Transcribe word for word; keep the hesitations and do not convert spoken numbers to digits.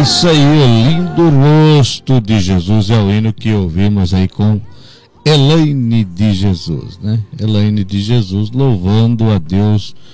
isso aí, lindo rosto de Jesus, é o hino que ouvimos aí com Elaine de Jesus, né? Elaine de Jesus louvando a Deus